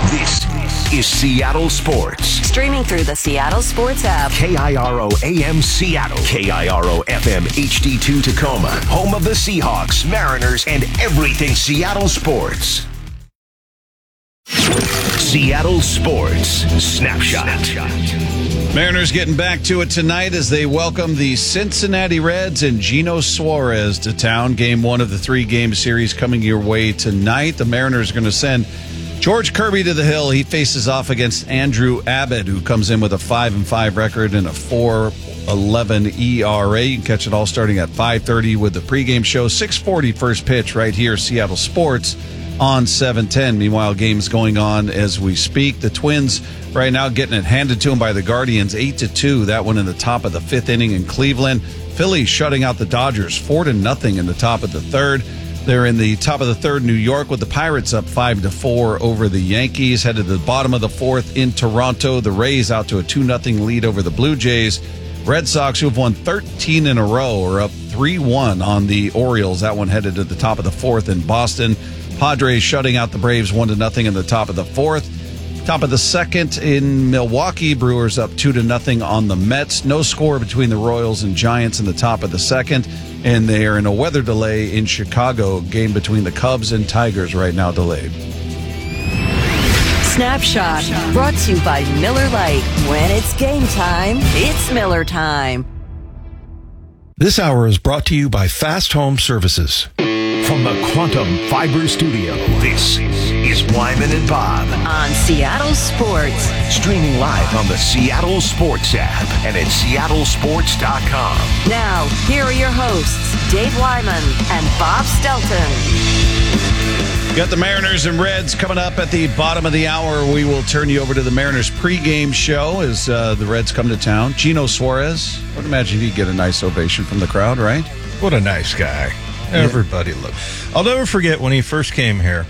This is Seattle Sports. Streaming through the Seattle Sports app. KIRO AM Seattle. KIRO FM HD2 Tacoma. Home of the Seahawks, Mariners, and everything Seattle sports. Seattle Sports Snapshot. Mariners getting back to it tonight as they welcome the Cincinnati Reds and Geno Suarez to town. Game one of the three-game series coming your way tonight. The Mariners are going to send George Kirby to the hill. He faces off against Andrew Abbott, who comes in with a 5-5 record and a 4.11 ERA. You can catch it all starting at 5:30 with the pregame show. 6:40 first pitch right here, Seattle Sports on 710. Meanwhile, games going on as we speak. The Twins right now getting it handed to them by the Guardians 8-2. That one in the top of the fifth inning in Cleveland. Phillies shutting out the Dodgers 4-0 in the top of the third. They're in the top of the third, New York, with the Pirates up 5-4 over the Yankees. Headed to the bottom of the fourth in Toronto. The Rays out to a 2-0 lead over the Blue Jays. Red Sox, who have won 13 in a row, are up 3-1 on the Orioles. That one headed to the top of the fourth in Boston. Padres shutting out the Braves 1-0 in the top of the fourth. Top of the second in Milwaukee. Brewers up 2-0 on the Mets. No score between the Royals and Giants in the top of the second. And they are in a weather delay in Chicago. Game between the Cubs and Tigers right now delayed. Snapshot brought to you by Miller Lite. When it's game time, it's Miller time. This hour is brought to you by Fast Home Services. From the Quantum Fiber Studio, this is Wyman and Bob. On Seattle Sports. Streaming live on the Seattle Sports app and at seattlesports.com. Now, here are your hosts, Dave Wyman and Bob Stelton. Got the Mariners and Reds coming up at the bottom of the hour. We will turn you over to the Mariners pregame show as the Reds come to town. Geno Suarez, I would imagine he'd get a nice ovation from the crowd, right? What a nice guy. Everybody loves. I'll never forget when he first came here.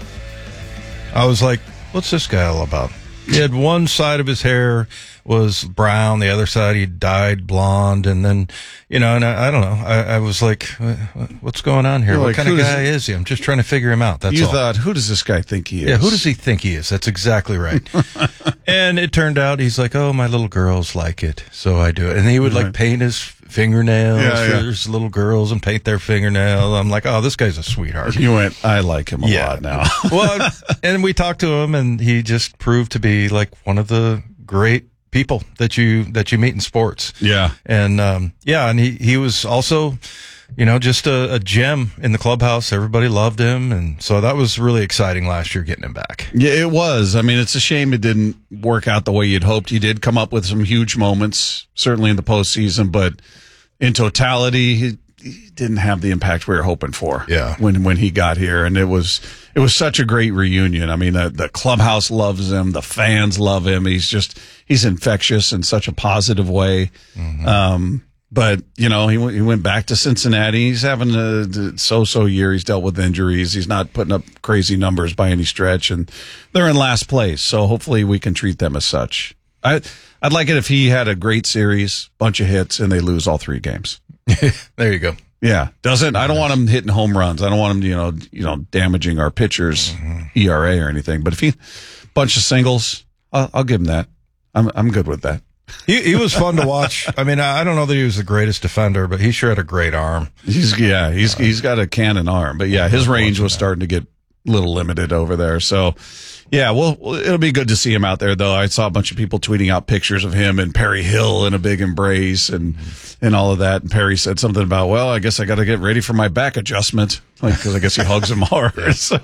I was like, what's this guy all about? He had one side of his hair was brown, the other side he dyed blonde, and then, and I don't know. I was like, what's going on here? What kind of guy is he? I'm just trying to figure him out. That's all. You thought, who does this guy think he is? Yeah, who does he think he is? That's exactly right. And it turned out he's like, oh, my little girls like it, so I do it. And he would like paint his fingernails for his little girls and paint their fingernail. I'm like, oh, this guy's a sweetheart. You went, I like him a lot now. Well, and we talked to him, and he just proved to be like one of the great people that you meet in sports. Yeah. And and he was also, just a gem in the clubhouse. Everybody loved him, and so that was really exciting last year getting him back. Yeah, it was. I mean, it's a shame it didn't work out the way you'd hoped. He did come up with some huge moments, certainly in the postseason, but in totality, he didn't have the impact we were hoping for. Yeah. When he got here, and it was such a great reunion. I mean, the clubhouse loves him, the fans love him. He's infectious in such a positive way. Mm-hmm. But he went back to Cincinnati. He's having a so-so year. He's dealt with injuries. He's not putting up crazy numbers by any stretch, and they're in last place. So hopefully we can treat them as such. I'd like it if he had a great series, bunch of hits, and they lose all three games. There you go. Yeah, I don't want him hitting home runs. I don't want him, damaging our pitcher's ERA or anything. But if he bunch of singles, I'll give him that. I'm good with that. He was fun to watch. I mean, I don't know that he was the greatest defender, but he sure had a great arm. He's got a cannon arm. But yeah, his range was starting to get a little limited over there. So yeah, well, it'll be good to see him out there, though. I saw a bunch of people tweeting out pictures of him and Perry Hill in a big embrace and all of that. And Perry said something about, well, I guess I got to get ready for my back adjustment, because I guess he hugs him hard. So,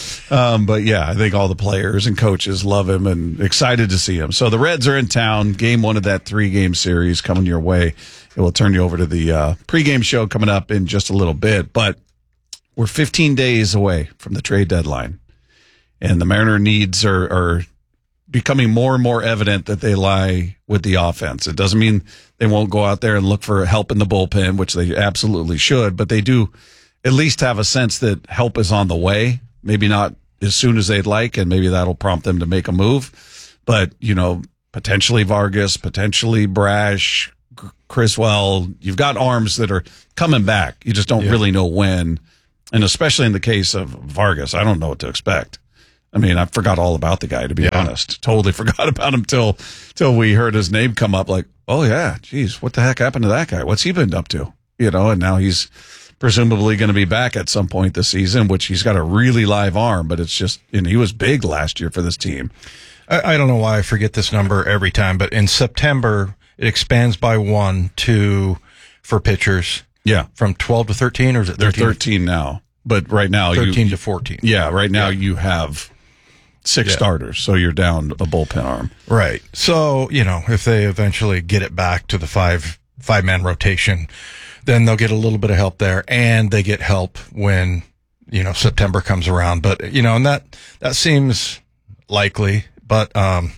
but yeah, I think all the players and coaches love him and excited to see him. So the Reds are in town. Game one of that three-game series coming your way. It will turn you over to the pregame show coming up in just a little bit. But we're 15 days away from the trade deadline. And the Mariner needs are becoming more and more evident that they lie with the offense. It doesn't mean they won't go out there and look for help in the bullpen, which they absolutely should, but they do at least have a sense that help is on the way. Maybe not as soon as they'd like, and maybe that'll prompt them to make a move. But, potentially Vargas, potentially Brash, Criswell. You've got arms that are coming back. You just don't really know when. And especially in the case of Vargas, I don't know what to expect. I mean, I forgot all about the guy, to be honest. Totally forgot about him till we heard his name come up. Like, oh yeah, geez, what the heck happened to that guy? What's he been up to? And now he's presumably going to be back at some point this season, which he's got a really live arm, but it's just, he was big last year for this team. I don't know why I forget this number every time, but in September, it expands by 1 for pitchers. Yeah. From 12 to 13, or is it 13? They're 13 now, but right now 13 to 14. Yeah, right now you have 6 starters, so you're down a bullpen arm. Right. So, if they eventually get it back to the five-man rotation, then they'll get a little bit of help there, and they get help when, September comes around. But, and that seems likely. But,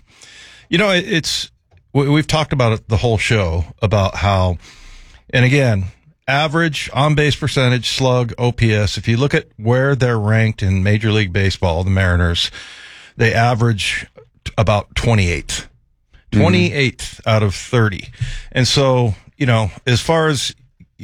we've talked about it the whole show about how, and again, average on-base percentage, slug, OPS, if you look at where they're ranked in Major League Baseball, the Mariners, they average about 28th. 28th out of 30. And so, as far as,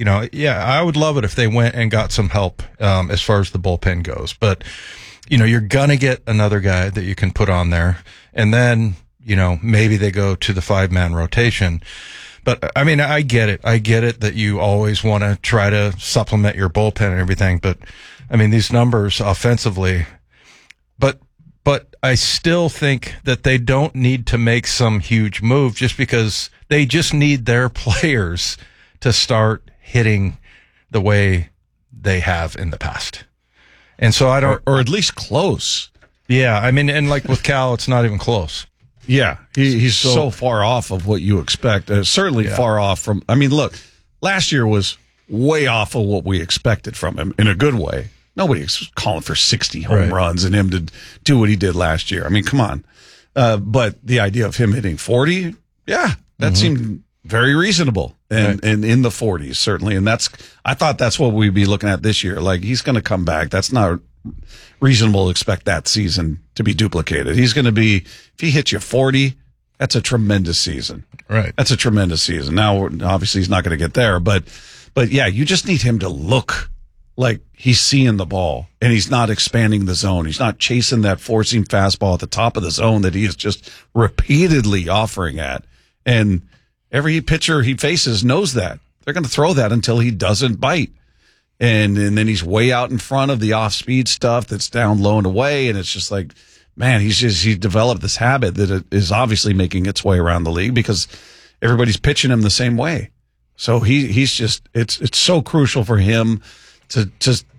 I would love it if they went and got some help as far as the bullpen goes. But, you're going to get another guy that you can put on there. And then, maybe they go to the 5-man rotation. But, I mean, I get it. I get it that you always want to try to supplement your bullpen and everything. But, I mean, these numbers offensively. But I still think that they don't need to make some huge move just because they just need their players to start hitting the way they have in the past. And so I don't... Or at least close. Yeah, I mean, and like with Cal, it's not even close. Yeah, he's so far off of what you expect. Certainly far off from... I mean, look, last year was way off of what we expected from him in a good way. Nobody was calling for 60 home runs and him to do what he did last year. I mean, come on. But the idea of him hitting 40, that seemed very reasonable. And in the 40s, certainly. And I thought that's what we'd be looking at this year. Like, he's going to come back. That's not reasonable to expect that season to be duplicated. He's going to be, if he hits you 40, that's a tremendous season. Right. That's a tremendous season. Now, obviously, he's not going to get there. But yeah, you just need him to look like he's seeing the ball and he's not expanding the zone. He's not chasing that four-seam fastball at the top of the zone that he is just repeatedly offering at. And every pitcher he faces knows that. They're going to throw that until he doesn't bite. And then he's way out in front of the off-speed stuff that's down low and away. And it's just like, man, he's developed this habit that is obviously making its way around the league because everybody's pitching him the same way. So he's just, it's so crucial for him to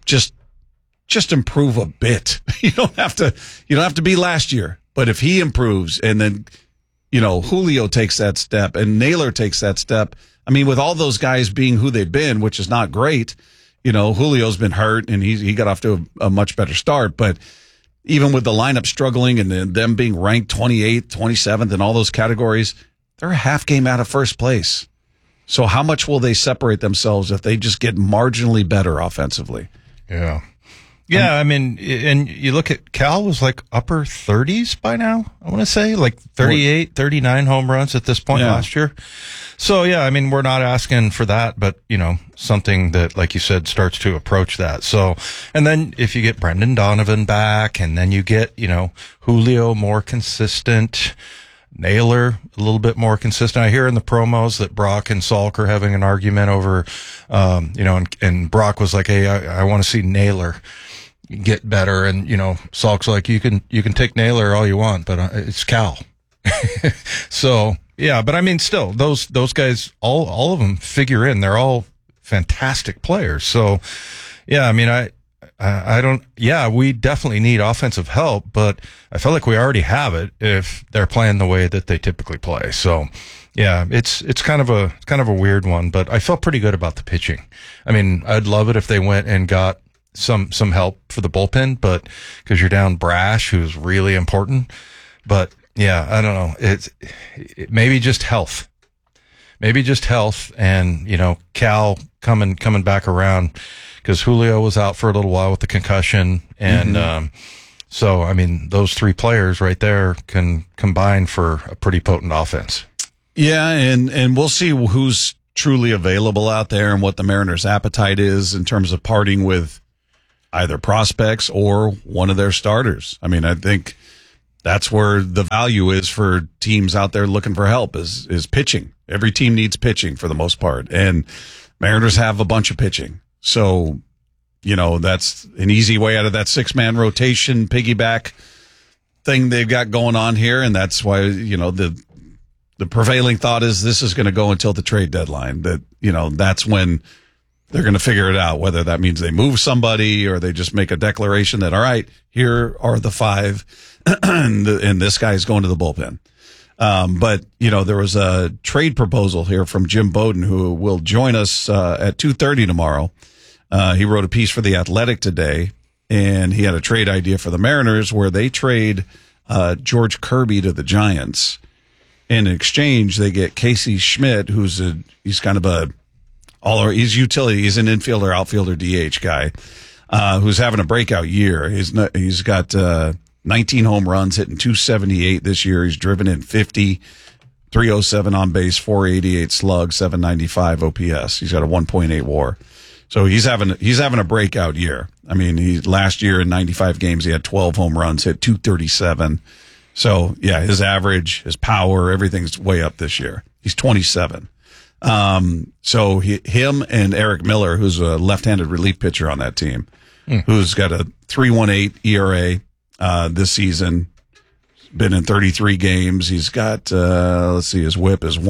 just improve a bit. You don't have to be last year, but if he improves and then, Julio takes that step and Naylor takes that step. I mean, with all those guys being who they've been, which is not great, Julio's been hurt and he got off to a much better start, but even with the lineup struggling and them being ranked 28th, 27th in all those categories, they're a half game out of first place. So how much will they separate themselves if they just get marginally better offensively? Yeah. Yeah, I mean, and you look at Cal was like upper 30s by now, I want to say, like 38, 39 home runs at this point last year. So, yeah, I mean, we're not asking for that, but, something that, like you said, starts to approach that. So, and then if you get Brendan Donovan back and then you get, Julio more consistent, Naylor a little bit more consistent. I hear in the promos that Brock and Salk are having an argument over, and Brock was like, hey, I want to see Naylor get better. And, Salk's like, you can take Naylor all you want, but it's Cal. So, yeah, but I mean, still those guys, all of them figure in. They're all fantastic players. So, yeah, I mean, we definitely need offensive help, but I feel like we already have it if they're playing the way that they typically play. So, yeah, it's kind of a weird one, but I felt pretty good about the pitching. I mean, I'd love it if they went and got some help for the bullpen, but because you're down Brash, who's really important. But yeah, I don't know. It maybe just health. Maybe just health and, Cal coming back around because Julio was out for a little while with the concussion. And, so, I mean, those three players right there can combine for a pretty potent offense. Yeah. And we'll see who's truly available out there and what the Mariners' appetite is in terms of parting with either prospects or one of their starters. I mean, I think that's where the value is for teams out there looking for help is pitching. Every team needs pitching for the most part, and Mariners have a bunch of pitching. So, that's an easy way out of that 6-man rotation piggyback thing they've got going on here, and that's why, the prevailing thought is this is going to go until the trade deadline. That, that's when they're going to figure it out, whether that means they move somebody or they just make a declaration that, all right, here are the 5, and this guy's going to the bullpen. But, there was a trade proposal here from Jim Bowden, who will join us at 2:30 tomorrow. He wrote a piece for The Athletic today, and he had a trade idea for the Mariners where they trade George Kirby to the Giants. In exchange, they get Casey Schmidt, he's kind of he's utility. He's an infielder, outfielder, DH guy, who's having a breakout year. He's got 19 home runs, hitting .278 this year. He's driven in 50, 307 on base, 488 slug, 795 OPS. He's got a 1.8 WAR. So he's having a breakout year. I mean, last year in 95 games, he had 12 home runs, hit .237. So yeah, his average, his power, everything's way up this year. He's 27. So him and Eric Miller, who's a left-handed relief pitcher on that team, who's got a 3.18 ERA, this season, been in 33 games. He's got, his whip is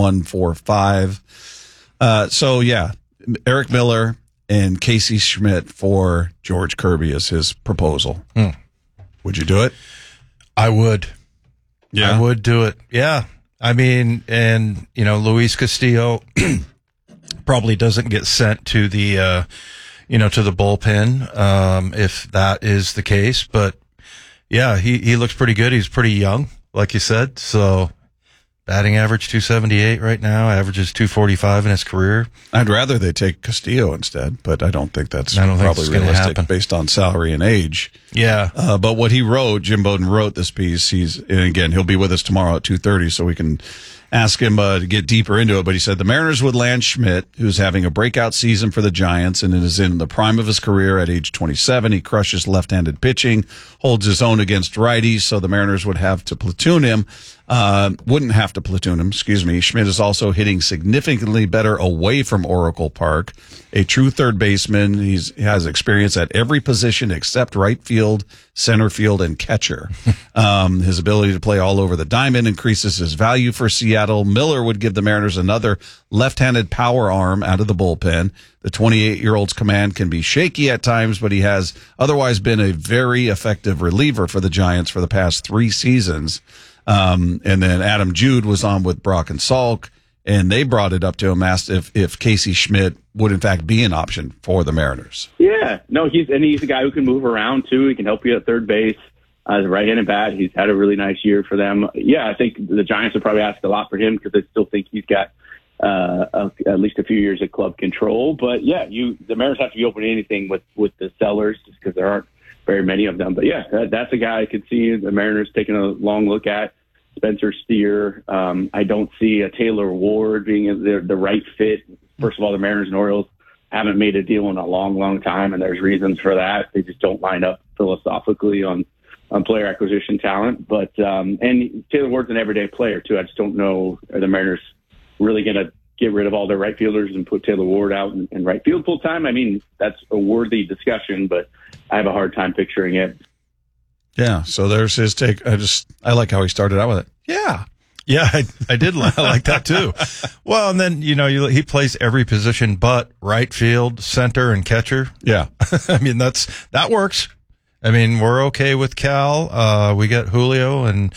1.45. So yeah, Eric Miller and Casey Schmidt for George Kirby is his proposal. Would you do it? I would. Yeah. I would do it. Yeah. I mean, and, Luis Castillo probably doesn't get sent to the, to the bullpen, if that is the case. But yeah, he looks pretty good. He's pretty young, like you said. So batting average 278 right now, averages 245 in his career. I'd rather they take Castillo instead, but I don't think that's probably realistic based on salary and age. Yeah. But what he wrote, Jim Bowden wrote this piece. And again, he'll be with us tomorrow at 2:30, so we can ask him to get deeper into it. But he said the Mariners would land Schmidt, who's having a breakout season for the Giants and is in the prime of his career at age 27. He crushes left-handed pitching, holds his own against righties, so the Mariners would have to platoon him. Wouldn't have to platoon him, excuse me. Schmidt is also hitting significantly better away from Oracle Park. A true third baseman. He has experience at every position except right field, center field, and catcher. His ability to play all over the diamond increases his value for Seattle. Miller would give the Mariners another left-handed power arm out of the bullpen. The 28-year-old's command can be shaky at times, but he has otherwise been a very effective reliever for the Giants for the past 3 seasons. And then Adam Jude was on with Brock and Salk, and they brought it up to him, asked if Casey Schmidt would in fact be an option for the Mariners. Yeah, no, he's a guy who can move around too. He can help you at third base. As a right-handed bat, he's had a really nice year for them. Yeah, I think the Giants would probably ask a lot for him because they still think he's got at least a few years of club control. But yeah, the Mariners have to be open to anything with the sellers just because there aren't very many of them. But yeah, that's a guy I could see the Mariners taking a long look at. Spencer Steer. I don't see a Taylor Ward being the right fit. First of all, the Mariners and Orioles haven't made a deal in a long, long time, and there's reasons for that. They just don't line up philosophically on player acquisition talent. But and Taylor Ward's an everyday player too. I just don't know, are the Mariners really going to get rid of all their right fielders and put Taylor Ward out in right field full time? I mean, that's a worthy discussion, but I have a hard time picturing it. Yeah, so there's his take. I like how he started out with it. Yeah. Yeah, I did like that too. Well, and then, he plays every position but right field, center, and catcher. Yeah. I mean, that works. I mean, we're okay with Cal. We got Julio, and,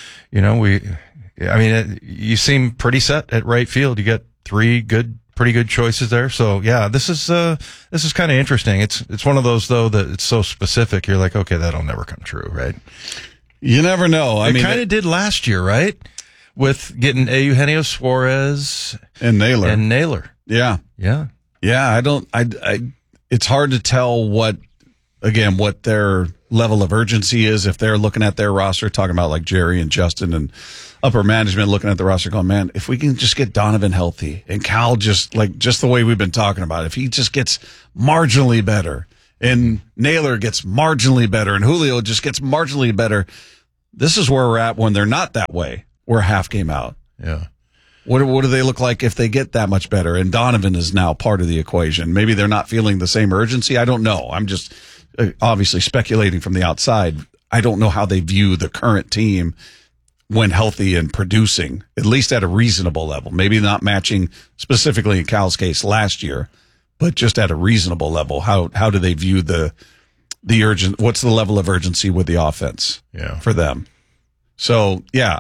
you seem pretty set at right field. You got 3 pretty good choices there. So yeah, this is kind of interesting. It's one of those though that it's so specific. You're like, okay, that'll never come true, right? You never know. I mean, kind of did last year, right? With getting Eugenio Suarez and Naylor. Yeah. Yeah. Yeah. It's hard to tell what their level of urgency is if they're looking at their roster, talking about like Jerry and Justin and upper management looking at the roster going, man, if we can just get Donovan healthy and Cal just the way we've been talking about, if he just gets marginally better and Naylor gets marginally better and Julio just gets marginally better. This is where we're at when they're not that way. We're a half game out. Yeah. What do they look like if they get that much better? And Donovan is now part of the equation. Maybe they're not feeling the same urgency. I don't know. I'm just obviously speculating from the outside. I don't know how they view the current team when healthy and producing, at least at a reasonable level. Maybe not matching specifically in Cal's case last year, but just at a reasonable level. How do they view the urgent? What's the level of urgency with the offense for them? So yeah,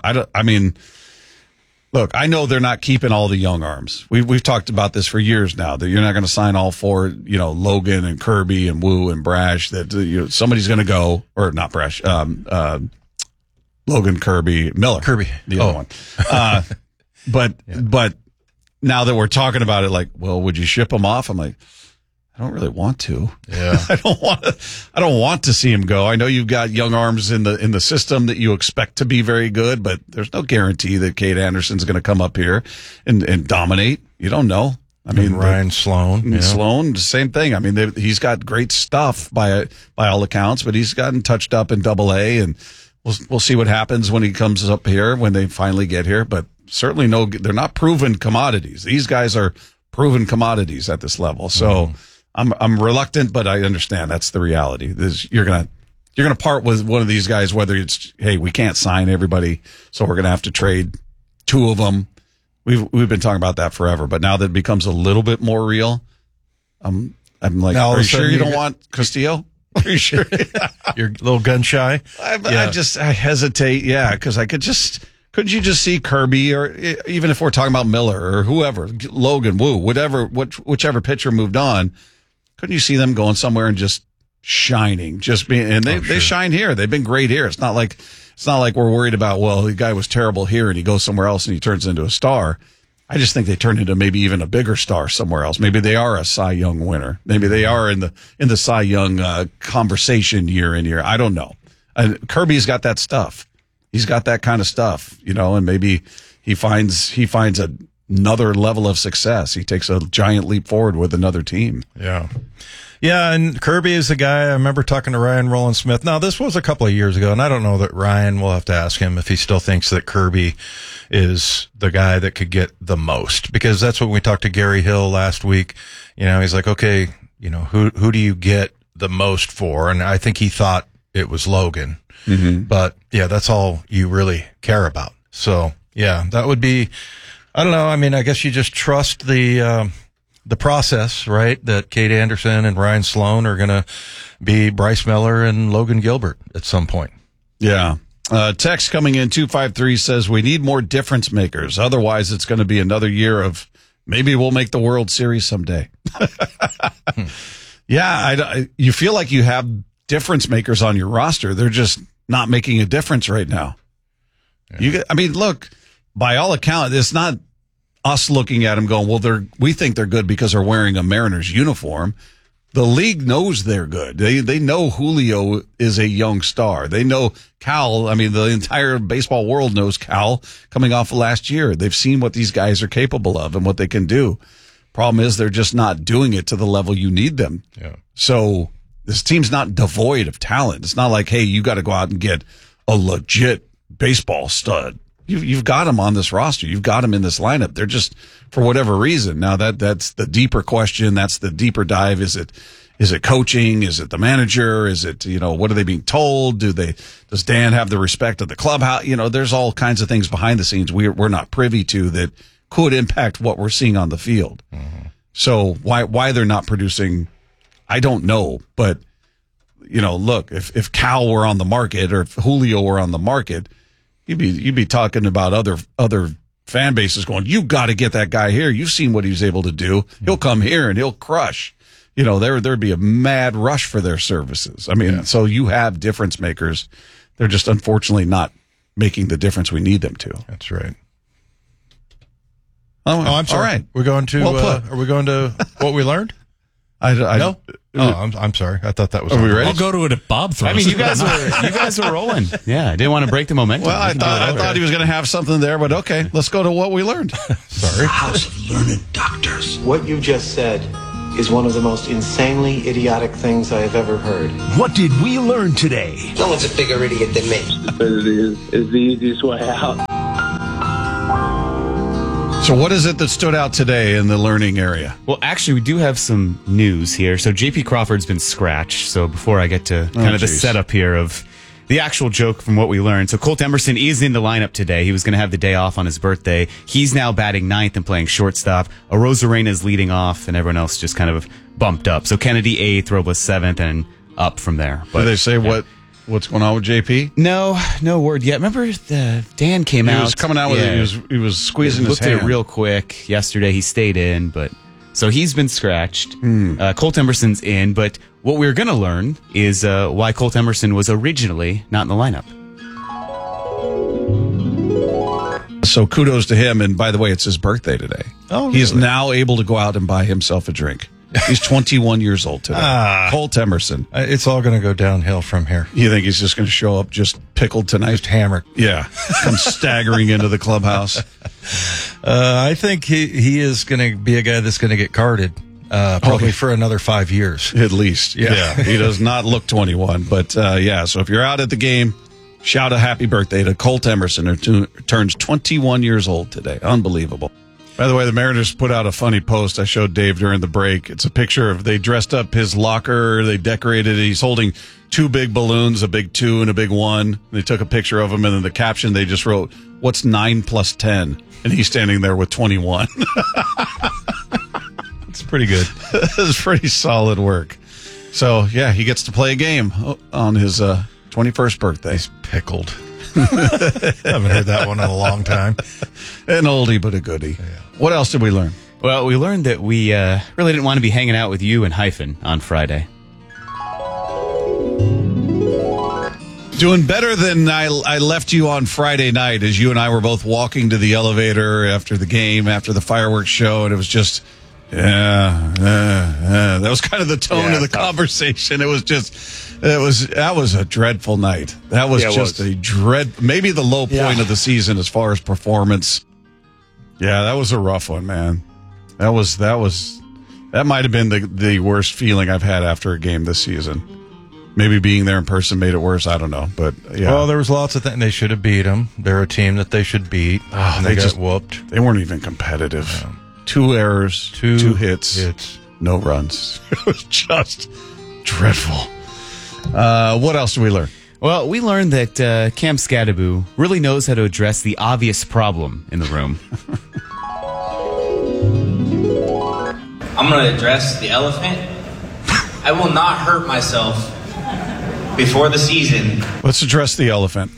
look, I know they're not keeping all the young arms. We've talked about this for years now, that you're not going to sign all four, Logan and Kirby and Wu and Brash, that somebody's going to go, or not Brash, Logan, Kirby, Miller. Kirby. The other one. But now that we're talking about it, like, well, would you ship him off? I'm like, I don't really want to. Yeah. I don't want to see him go. I know you've got young arms in the system that you expect to be very good, but there's no guarantee that Cade Anderson's going to come up here and dominate. You don't know. I mean, Ryan Sloan. Sloan, the same thing. I mean, he's got great stuff by all accounts, but he's gotten touched up in Double-A, and we'll see what happens when he comes up here, when they finally get here. But certainly they're not proven commodities. These guys are proven commodities at this level. So I'm reluctant, but I understand that's the reality. You're gonna part with one of these guys, whether it's, hey, we can't sign everybody, so we're gonna have to trade two of them. We've been talking about that forever, but now that it becomes a little bit more real, I'm like, now, are you sure you don't want Castillo? Are you sure? You're a little gun shy? I hesitate, because couldn't you just see Kirby, or even if we're talking about Miller or whoever, Logan, Wu, whichever pitcher moved on, couldn't you see them going somewhere and just shining, they shine here. They've been great here. It's not like we're worried about, well, the guy was terrible here and he goes somewhere else and he turns into a star. I just think they turn into maybe even a bigger star somewhere else. Maybe they are a Cy Young winner. Maybe they are in the Cy Young conversation year in year. I don't know. Kirby's got that stuff. He's got that kind of stuff, and maybe he finds another level of success. He takes a giant leap forward with another team. Yeah. Yeah, and Kirby is the guy. I remember talking to Ryan Rowland-Smith. Now, this was a couple of years ago, and I don't know that Ryan, will have to ask him if he still thinks that Kirby is the guy that could get the most, because that's what we talked to Gary Hill last week. He's like, okay, who do you get the most for? And I think he thought it was Logan. Mm-hmm. But yeah, that's all you really care about. So yeah, that would be, I don't know. I mean, I guess you just trust the process, right? That Cade Anderson and Ryan Sloan are going to be Bryce Miller and Logan Gilbert at some point. Yeah. Text coming in 253 says we need more difference makers. Otherwise, it's going to be another year of maybe we'll make the World Series someday. Yeah. You feel like you have difference makers on your roster. They're just not making a difference right now. Yeah. Look, by all accounts, it's not us looking at them going, well, we think they're good because they're wearing a Mariners uniform. The league knows they're good. They know Julio is a young star. They know Cal. The entire baseball world knows Cal coming off of last year. They've seen what these guys are capable of and what they can do. Problem is they're just not doing it to the level you need them. Yeah. So this team's not devoid of talent. It's not like, hey, you got to go out and get a legit baseball stud. You've got them on this roster. You've got them in this lineup. They're just, for whatever reason. Now that's the deeper question. That's the deeper dive. Is it coaching? Is it the manager? Is it, what are they being told? Does Dan have the respect of the clubhouse? There's all kinds of things behind the scenes we're not privy to that could impact what we're seeing on the field. Mm-hmm. So why they're not producing, I don't know. But, look, if Cal were on the market or if Julio were on the market, you'd be talking about other fan bases going, you got to get that guy here. You've seen what he's able to do. He'll come here and he'll crush. There'd be a mad rush for their services. So you have difference makers. They're just unfortunately not making the difference we need them to. That's right. Oh, I'm sorry. All right. We're going to, are we going to what we learned? No? I'm sorry. I thought that was. Are we ready? I'll go to it if Bob throws. You guys are rolling. Yeah, I didn't want to break the momentum. Well, I thought he was going to have something there, but okay, let's go to what we learned. Sorry. House of Learned Doctors. What you just said is one of the most insanely idiotic things I have ever heard. What did we learn today? No one's a bigger idiot than me. It is the easiest way out. So what is it that stood out today in the learning area? Well, actually, we do have some news here. So J.P. Crawford's been scratched. So before I get to kind of the setup here of the actual joke from what we learned. So Colt Emerson is in the lineup today. He was going to have the day off on his birthday. He's now batting ninth and playing shortstop. Arozarena is leading off, and everyone else just kind of bumped up. So Kennedy eighth, Robles seventh, and up from there. But did they say what's going on with JP? No word yet. Remember, Dan came out. He was coming out with it. He was squeezing his hand. Looked at it real quick. Yesterday he stayed in, but so he's been scratched. Colt Emerson's in, but what we're going to learn is why Colt Emerson was originally not in the lineup. So kudos to him. And by the way, it's his birthday today. Oh, He's really? now able to go out and buy himself a drink. He's 21 years old today. Colt Emerson. It's all going to go downhill from here. You think he's just going to show up just pickled tonight? Just hammered. Yeah. Come staggering into the clubhouse. I think he is going to be a guy that's going to get carded probably for another 5 years. At least. Yeah. He does not look 21. But so if you're out at the game, shout a happy birthday to Colt Emerson, who turns 21 years old today. Unbelievable. By the way, the Mariners put out a funny post I showed Dave during the break. It's a picture of they dressed up his locker. They decorated it. He's holding two big balloons, a big 2 and a big 1. They took a picture of him, and then the caption, they just wrote, "What's 9 plus 10?" And he's standing there with 21. It's pretty good. It's pretty solid work. So, yeah, he gets to play a game on his 21st birthday. He's pickled. Haven't heard that one in a long time. An oldie but a goodie. Yeah. What else did we learn? Well, we learned that we really didn't want to be hanging out with you and Hyphen on Friday. Doing better than I left you on Friday night, as you and I were both walking to the elevator after the game, after the fireworks show, and it was just, that was kind of the tone of the conversation. It was just, that was a dreadful night. That was maybe the low point of the season as far as performance. Yeah, that was a rough one, man. That might have been the worst feeling I've had after a game this season. Maybe being there in person made it worse. I don't know, but yeah. Well, there was lots of things. They should have beat them. They're a team that they should beat. And they got whooped. They weren't even competitive. 2 errors, 2 hits, no runs. It was just dreadful. What else did we learn? Well, we learned that Cam Scadaboo really knows how to address the obvious problem in the room. I'm going to address the elephant. I will not hurt myself before the season. Let's address the elephant.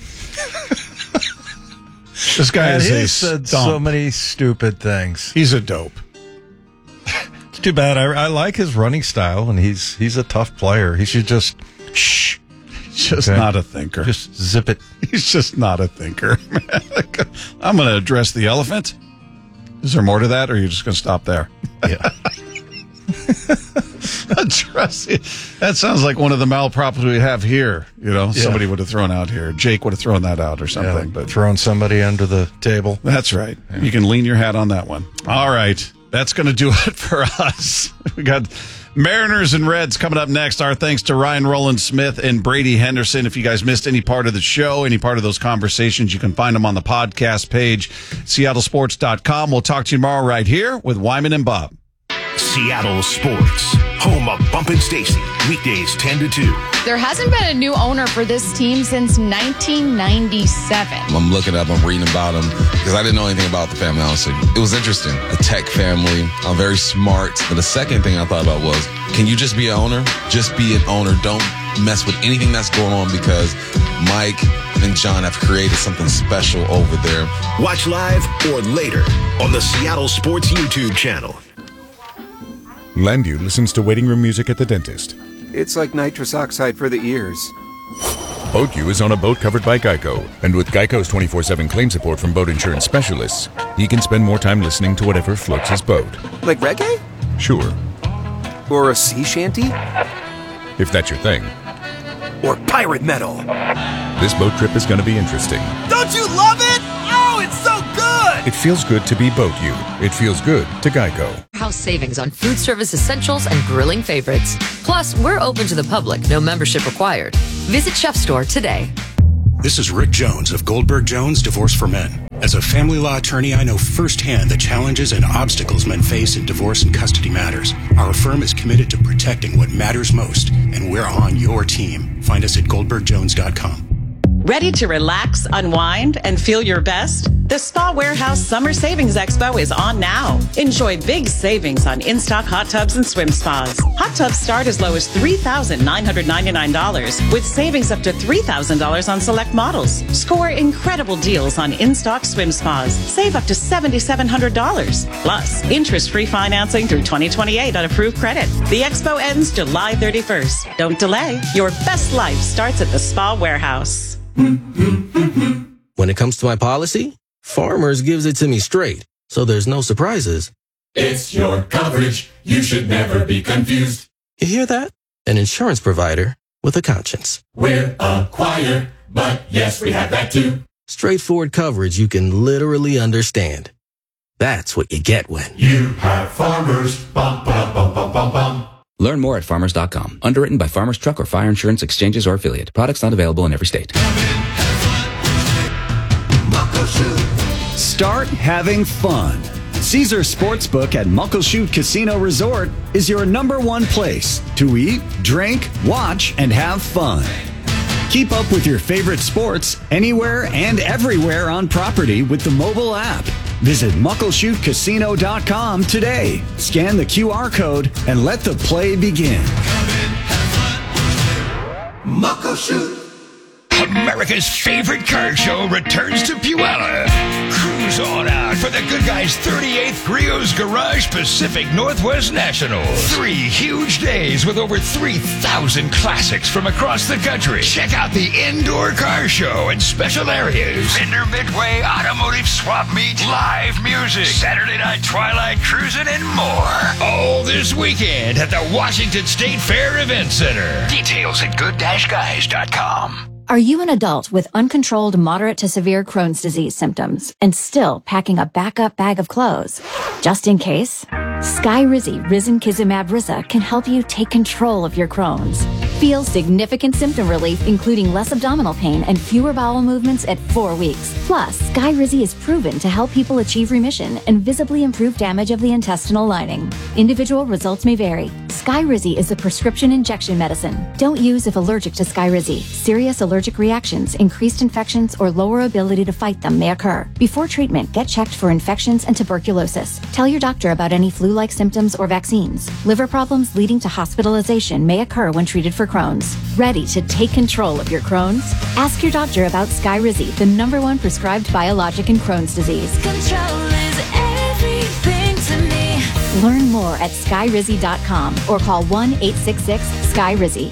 This guy is said so many stupid things. He's a dope. It's too bad. I like his running style, and he's a tough player. He should just not a thinker. Just zip it. He's just not a thinker. I'm going to address the elephant. Is there more to that, or are you just going to stop there? Yeah. Address it. That sounds like one of the malprops we have here. Somebody would have thrown out here. Jake would have thrown that out or something. But throwing somebody under the table. That's right. Yeah. You can lean your hat on that one. All right. That's going to do it for us. We got Mariners and Reds coming up next. Our thanks to Ryan Roland Smith and Brady Henderson. If you guys missed any part of the show, any part of those conversations, you can find them on the podcast page, seattlesports.com. We'll talk to you tomorrow right here with Wyman and Bob. Seattle Sports, home of Bump and Stacy, weekdays 10 to 2. There hasn't been a new owner for this team since 1997. I'm looking up, I'm reading about them, because I didn't know anything about the family, honestly. It was interesting. A tech family, very smart. But the second thing I thought about was, can you just be an owner? Just be an owner. Don't mess with anything that's going on, because Mike and John have created something special over there. Watch live or later on the Seattle Sports YouTube channel. Landview listens to waiting room music at the dentist. It's like nitrous oxide for the ears. BoatU is on a boat covered by Geico. And with Geico's 24/7 claim support from boat insurance specialists, he can spend more time listening to whatever floats his boat. Like reggae? Sure. Or a sea shanty? If that's your thing. Or pirate metal. This boat trip is going to be interesting. Don't you love it? Oh, it's so good! It feels good to be BoatU. It feels good to Geico. warehouse savings on food service essentials and grilling favorites. Plus, we're open to the public, no membership required. Visit Chef Store today. This is Rick Jones of Goldberg Jones Divorce for Men. As a family law attorney, I know firsthand the challenges and obstacles men face in divorce and custody matters. Our firm is committed to protecting what matters most, and we're on your team. Find us at goldbergjones.com. Ready to relax, unwind, and feel your best? The Spa Warehouse Summer Savings Expo is on now. Enjoy big savings on in-stock hot tubs and swim spas. Hot tubs start as low as $3,999 with savings up to $3,000 on select models. Score incredible deals on in-stock swim spas. Save up to $7,700. Plus, interest-free financing through 2028 on approved credit. The expo ends July 31st. Don't delay. Your best life starts at the Spa Warehouse. When it comes to my policy, Farmers gives it to me straight, so there's no surprises. It's your coverage. You should never be confused. You hear that? An insurance provider with a conscience. We're a choir, but yes, we have that too. Straightforward coverage you can literally understand. That's what you get when you have Farmers. Bum, bum, bum, bum, bum, bum. Learn more at farmers.com. Underwritten by Farmers Truck or Fire Insurance Exchanges or Affiliate. Products not available in every state. Start having fun. Caesar Sportsbook at Muckleshoot Casino Resort is your #1 place to eat, drink, watch, and have fun. Keep up with your favorite sports anywhere and everywhere on property with the mobile app. Visit muckleshootcasino.com today. Scan the QR code and let the play begin. Muckleshoot. America's favorite car show returns to Puyallup. Cruise on out for the Good Guys 38th Griot's Garage Pacific Northwest National. 3 huge days with over 3,000 classics from across the country. Check out the indoor car show and special areas. Vendor Midway Automotive Swap Meet, live music, Saturday night twilight cruising, and more. All this weekend at the Washington State Fair Event Center. Details at good-guys.com. Are you an adult with uncontrolled moderate to severe Crohn's disease symptoms and still packing a backup bag of clothes? Just in case, Skyrizi Risankizumab Riza can help you take control of your Crohn's. Feel significant symptom relief, including less abdominal pain and fewer bowel movements at 4 weeks. Plus, Skyrizi is proven to help people achieve remission and visibly improve damage of the intestinal lining. Individual results may vary. Skyrizi is a prescription injection medicine. Don't use if allergic to Skyrizi. Serious allergic reactions, increased infections, or lower ability to fight them may occur. Before treatment, get checked for infections and tuberculosis. Tell your doctor about any flu-like symptoms or vaccines. Liver problems leading to hospitalization may occur when treated for Crohn's. Ready to take control of your Crohn's? Ask your doctor about Skyrizi, the #1 prescribed biologic in Crohn's disease. Control is everything to me. Learn more at skyrizi.com or call 1-866-SKYRIZI.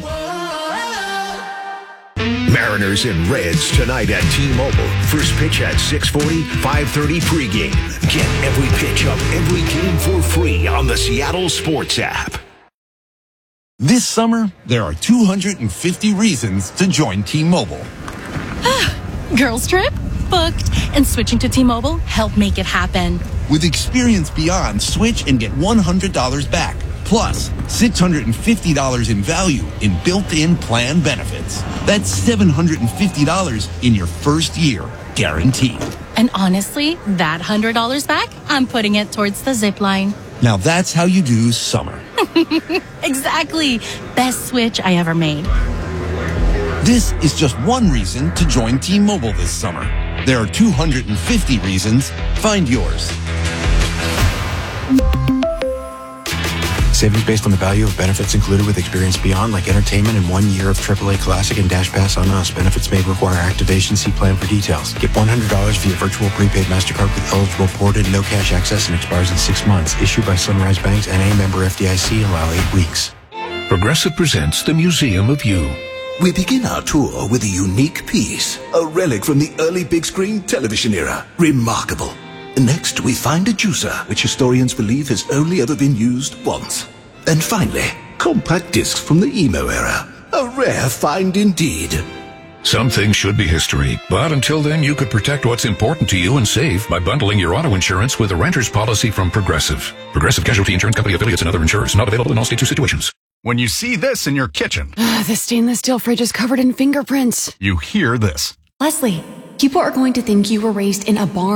Mariners and Reds tonight at T-Mobile. First pitch at 6:40, 5:30 pregame. Get every pitch of every game for free on the Seattle Sports app. This summer, there are 250 reasons to join T-Mobile. Girls trip? Booked. And switching to T-Mobile helped make it happen. With Experience Beyond, switch and get $100 back. Plus, $650 in value in built-in plan benefits. That's $750 in your first year, guaranteed. And honestly, that $100 back, I'm putting it towards the zip line. Now that's how you do summer. Exactly. Best switch I ever made. This is just one reason to join T-Mobile this summer. There are 250 reasons. Find yours. Savings based on the value of benefits included with Experience Beyond, like entertainment and 1 year of AAA Classic and Dash Pass on Us. Benefits may require activation. See plan for details. Get $100 via virtual prepaid MasterCard with eligible ported, no cash access, and expires in 6 months. Issued by Sunrise Banks, N.A. member FDIC. Allow 8 weeks. Progressive presents the Museum of You. We begin our tour with a unique piece, a relic from the early big screen television era. Remarkable. Next, we find a juicer, which historians believe has only ever been used once. And finally, compact discs from the emo era. A rare find indeed. Some things should be history, but until then, you could protect what's important to you and save by bundling your auto insurance with a renter's policy from Progressive. Progressive Casualty Insurance Company affiliates and other insurers. Not available in all states or situations. When you see this in your kitchen, The stainless steel fridge is covered in fingerprints. you hear this. Leslie, people are going to think you were raised in a barn.